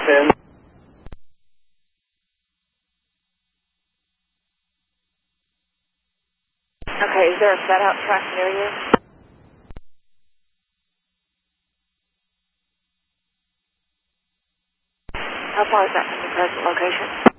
10. Okay, is there a set-out track near you? How far is that from your present location?